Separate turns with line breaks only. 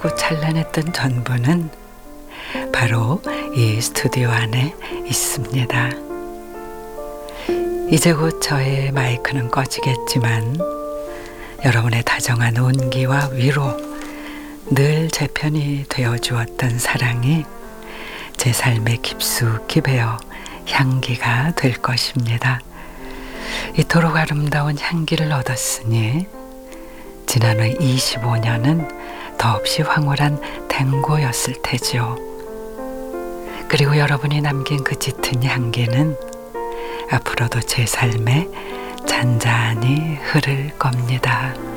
밝고 찬란했던 전부는 바로 이 스튜디오 안에 있습니다. 이제 곧 저의 마이크는 꺼지겠지만 여러분의 다정한 온기와 위로, 늘 제 편이 되어 주었던 사랑이 제 삶에 깊숙이 배어 향기가 될 것입니다. 이토록 아름다운 향기를 얻었으니 지난 후 25년은 더없이 황홀한 탱고였을 테지요. 그리고 여러분이 남긴 그 짙은 향기는 앞으로도 제 삶에 잔잔히 흐를 겁니다.